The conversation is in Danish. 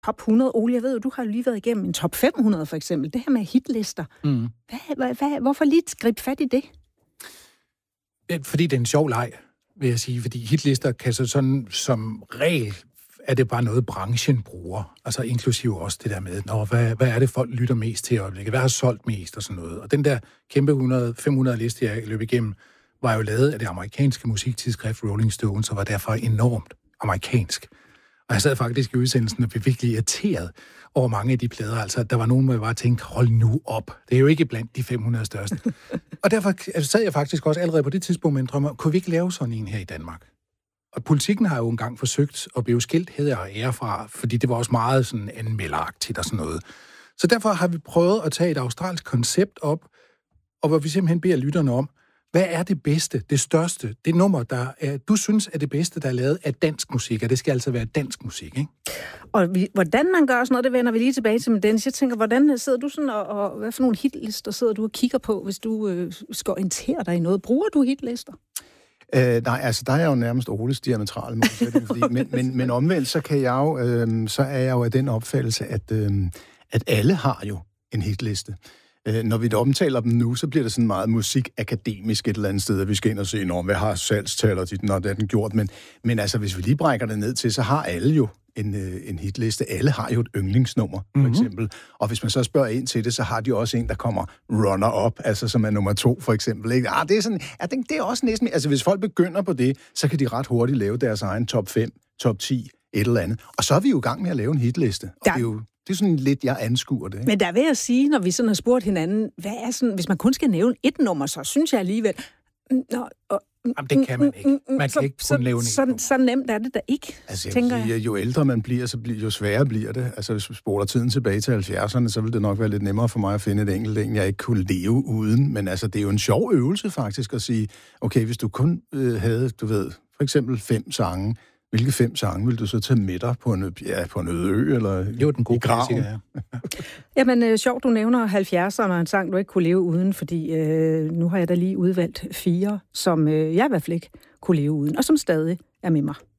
top 100. Ole, jeg ved jo, du har lige været igennem en top 500 for eksempel. Det her med hitlister. Hvorfor lige gribe fat i det? Fordi det er en sjov leg, vil jeg sige. Fordi hitlister kan så sådan som regel er det bare noget, branchen bruger. Altså inklusive også det der med, hvad er det, folk lytter mest til i øjeblikket? Hvad har solgt mest og sådan noget? Og den der kæmpe 500 liste, jeg løb igennem, var jo lavet af det amerikanske musiktidsskrift Rolling Stone, så var derfor enormt amerikansk. Og jeg sad faktisk i udsendelsen og blev virkelig irriteret over mange af de plader. Altså, der var nogen, hvor jeg bare tænkte, hold nu op. Det er jo ikke blandt de 500 største. Og derfor sad jeg faktisk også allerede på det tidspunkt med en drøm om, kunne vi ikke lave sådan en her i Danmark? Og Politikken har jo engang forsøgt at blive skilt hæder og ære fra, fordi det var også meget sådan anmelderagtigt og sådan noget. Så derfor har vi prøvet at tage et australsk koncept op, og hvor vi simpelthen beder lytterne om, hvad er det bedste, det største, det nummer, du synes er det bedste, der er lavet af dansk musik, og det skal altså være dansk musik, ikke? Og hvordan man gør sådan noget, det vender vi lige tilbage til med Dennis. Jeg tænker, hvordan sidder du sådan, og hvad for nogle hitlister sidder du og kigger på, hvis du skal orientere dig i noget? Bruger du hitlister? Nej, altså der er jeg jo nærmest Oles diametrale modsætning, fordi, men omvendt, så kan jeg jo, så er jeg jo af den opfattelse, at alle har jo en hitliste. Når vi omtaler dem nu, så bliver det sådan meget musikakademisk et eller andet sted, at vi skal ind og se, hvad har salgstal og dit, det er den gjort. Men altså, hvis vi lige brækker det ned til, så har alle jo en hitliste. Alle har jo et yndlingsnummer, for eksempel. Og hvis man så spørger ind til det, så har de også en, der kommer runner-up, altså som er nummer 2, for eksempel. Ikke? Det er sådan, jeg tænker, det er også næsten... Altså, hvis folk begynder på det, så kan de ret hurtigt lave deres egen top 5, top 10, et eller andet. Og så er vi jo i gang med at lave en hitliste. Og det er sådan lidt, jeg anskuer det. Ikke? Men der vil jeg sige, når vi sådan har spurgt hinanden, hvad er sådan, hvis man kun skal nævne et nummer, så synes jeg alligevel... Jamen, det kan man ikke. Man kan ikke kun lave en. Så nemt er det da ikke, altså, tænker jeg. Jo ældre man bliver, jo sværere bliver det. Altså, hvis vi spoler tiden tilbage til 70'erne, så vil det nok være lidt nemmere for mig at finde et enkelt en, jeg ikke kunne leve uden. Men altså, det er jo en sjov øvelse faktisk at sige, okay, hvis du kun havde, for eksempel 5 sange, hvilke 5 sange vil du så tage med dig på en øde ø, eller det var den gode klassiker, ja. Jamen, sjovt, du nævner 70'erne og en sang, du ikke kunne leve uden, fordi nu har jeg da lige udvalgt 4, som jeg i hvert fald ikke kunne leve uden, og som stadig er med mig.